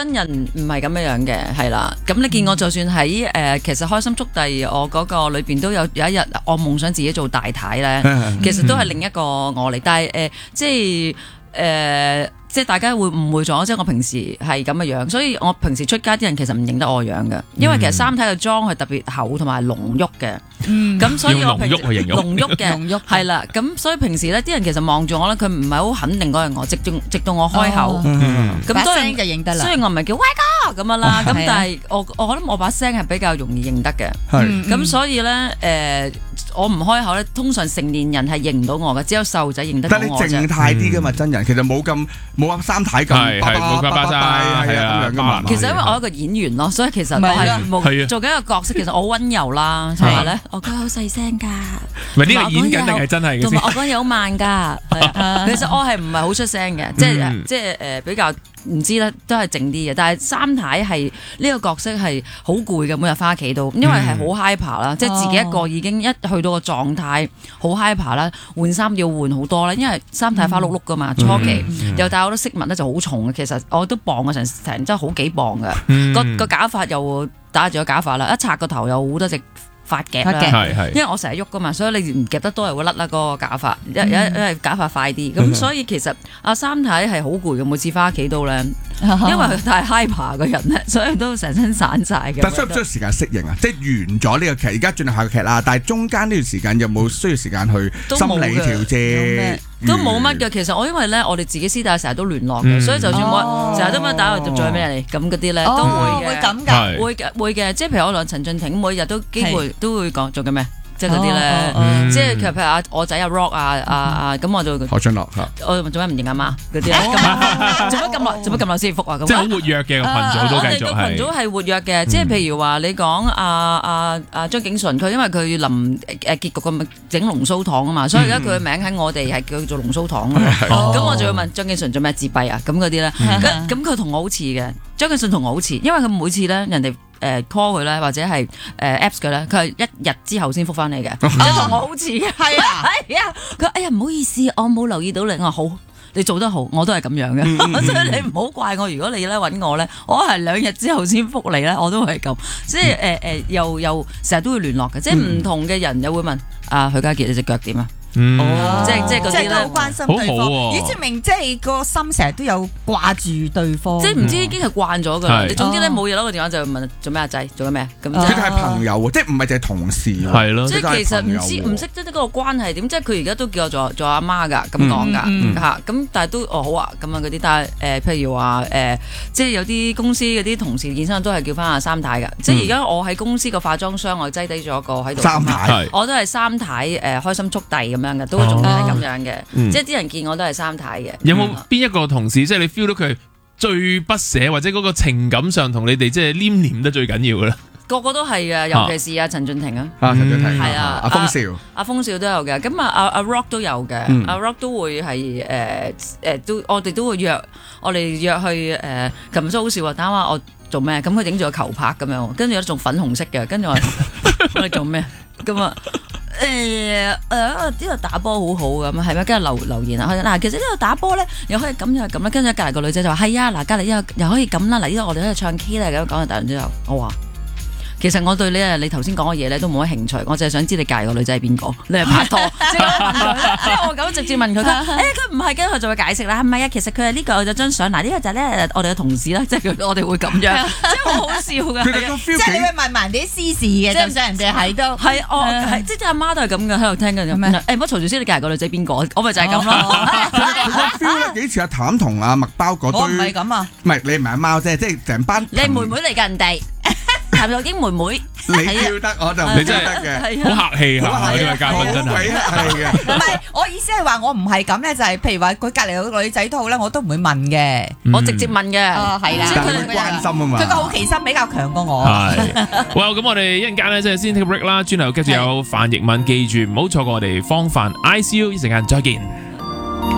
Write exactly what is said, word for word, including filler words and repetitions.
真人唔係咁樣樣嘅，係啦。咁你見我就算喺誒、呃，其實開心速遞我嗰個裏邊都有有一日，我夢想自己做大太咧，其實都係另一個我嚟。但係誒、呃，即係誒。呃即係大家會誤會咗，即係我平時係咁嘅樣，所以我平時出街啲人其實唔認得我樣嘅，因為其實三太嘅妝係特別厚同埋濃郁嘅，咁所以我平時濃郁嘅，係啦，咁所以平時咧啲人其實望住我咧，佢唔係好肯定嗰係我，直到直到我開口，咁當然就認得啦。雖然我唔係叫威哥咁樣啦，咁但係我我覺得我把聲係比較容易認得嘅，咁所以咧誒。我唔開口咧，通常成年人係認唔到我嘅，只有細路仔認得到我啫。但係你靜態啲噶嘛，真人其實冇咁冇阿三太咁係係冇咁巴喳係啊咁樣噶嘛。 其實因為我係一個演員咯，所以其實我係冇做緊一個角色，其實我好温柔啦，同埋咧我講好細聲㗎。 唔係呢個演緊定係真係嘅先？ 同埋我講嘢好慢㗎。其實我係唔係好出聲嘅，即係即係誒比較。唔知咧，都係靜啲嘅。但係三太係呢個角色係好攰嘅，每日翻屋企都，因為係好 hyper 啦，即係自己一個已經一去到個狀態好 hyper 啦，換衫要換好多啦，因為三太花碌碌噶嘛，初期又戴好多飾物咧就好重嘅，其實我都磅過成成真係好幾磅嘅，個個假髮又打住個假髮啦，一拆個頭有好多隻髮夾啦，因為我成日喐噶嘛，所以你唔夾得多又會甩啦嗰個假髮，因因因為假髮快啲，咁所以其實阿三太係好攰嘅，每次翻屋企都咧，因為佢太 hyper 嘅人咧，所以都成身散晒嘅。 但需唔需要時間適應啊？即係完咗呢個劇，而家進入下個劇啦，但係中間呢段時間有冇需要時間去心理調節？ 都冇乜嘅，其實我因為咧，我哋自己私底下成日都聯絡嘅，所以就算我成日都咁樣打嚟做咩嚟咁嗰啲咧，都會會咁㗎， 會嘅會嘅，即係譬如我同陳俊廷每日都機會都會講做緊咩。即係嗰啲咧，即係其實譬如阿我仔阿 Rock 啊啊啊，咁我就何俊樂， 我做咩唔認阿媽嗰啲咧？做乜咁耐？做乜咁耐先復啊？咁即係好活躍嘅個群組都繼續係。 我哋個群組係活躍嘅，即係譬如話你講阿阿阿張景淳，佢因為佢臨誒結局咁整龍鬚糖啊嘛，所以而家佢嘅名喺我哋係叫做龍鬚糖啊嘛。咁我就會問張景淳做咩自閉啊？咁嗰啲咧，咁佢同我好似嘅，張景淳同我好似，因為佢每次咧人哋。誒 call 佢咧，或者係誒 apps 嘅咧，佢係一日之後先覆翻你嘅，即係同我好似嘅。係啊，係啊，佢哎呀唔好意思，我冇留意到你。我話好，你做得好，我都係咁樣嘅，所以你唔好怪我。如果你咧揾我咧，我係兩日之後先覆你咧，我都係咁。即係誒誒，又又成日都會聯絡嘅，即係唔同嘅人又會問啊，許家傑你隻腳點啊？ 嗯， 即係即係嗰啲咧， 好關心對方，以證明即係個心成日都有掛住對方， 即係唔知已經係慣咗㗎啦。你總之咧冇嘢攞個電話就問做咩阿仔，做緊咩咁。 佢哋係朋友喎，即係唔係淨係同事喎。 係咯， 即係其實唔知唔識得嗰個關係點，即係佢而家都叫我做做阿媽㗎，咁講㗎嚇。咁但係都哦好啊咁樣嗰啲，但係誒譬如話誒，即係有啲公司嗰啲同事健身都係叫翻阿三太㗎。即係而家我喺公司個化妝箱，我擠低咗個喺度。 三太， 我都係三太誒開心速遞咁樣嘅，都仲係咁樣嘅，即係啲人見我都係三太嘅。 有冇邊一個同事即係你 feel 到佢最不捨，或者嗰個情感上同你哋即係黏黏得最緊要嘅咧？ 個個都係嘅，尤其是阿陳俊廷啊， 啊陳俊廷係啊， 阿風少， 阿風少都有嘅。咁啊，阿阿 Rock 都有嘅，阿 Rock 都會係誒誒，都我哋都會約，我哋約去誒，琴日都好笑啊！打話我做咩？咁佢影住個球拍咁樣，跟住有仲粉紅色嘅，跟住我我哋做咩？咁啊。誒誒，呢度打波好好咁，係咪？跟住留留言啊，嗱，其實呢度打波咧，又可以咁又咁啦。跟住隔離個女仔就話：係啊，嗱，隔離又又可以咁啦。嗱，呢度我哋喺度唱 K 啦，咁講完大完之後，我話其實我對你啊，你頭先講嘅嘢咧都冇乜興趣，我淨係想知你隔離個女仔係邊個，你係拍拖？即係我咁直接問佢，誒佢唔係，跟住佢就會解釋啦，係咪啊？其實佢係呢個有張相，嗱呢個就係咧我哋嘅同事啦，即係我哋會咁樣，即係好好笑㗎。 即係你會問埋啲私事嘅，就算人哋喺都係我係即係阿媽都係咁嘅，喺度聽緊咁咩？誒唔好嘈住先，你隔離個女仔邊個？我咪就係咁咯。 佢個 feel 咧幾似阿譚同阿麥包嗰堆。 我唔係咁啊， 唔係你唔係阿貓啫，即係成班。 你係妹妹嚟㗎人哋。譚玉英妹妹， 你叫得我就唔你真係得嘅， 好客氣嚇，呢位嘉賓真係。 唔係，我意思係話我唔係咁咧，就係譬如話佢隔離有個女仔都好咧，我都唔會問嘅， 我直接問嘅。 哦，係啦， 但係佢關心啊嘛， 佢個好奇心比較強過我。 係，哇！咁我哋一陣間咧，即係先 take a break 啦，轉頭跟住有范逸敏，記住唔好錯過我哋芳範 I C U，一陣間再見。